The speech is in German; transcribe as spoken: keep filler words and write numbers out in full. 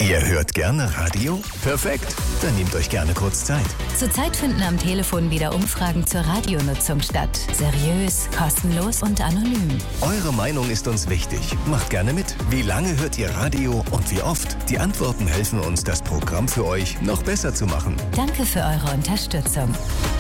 Ihr hört gerne Radio? Perfekt, dann nehmt euch gerne kurz Zeit. Zurzeit finden am Telefon wieder Umfragen zur Radionutzung statt. Seriös, kostenlos und anonym. Eure Meinung ist uns wichtig. Macht gerne mit. Wie lange hört ihr Radio und wie oft? Die Antworten helfen uns, das Programm für euch noch besser zu machen. Danke für eure Unterstützung.